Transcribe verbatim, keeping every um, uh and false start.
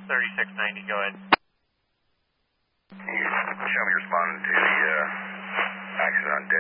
thirty-six ninety, go ahead. Can you show me responding to the uh, accident on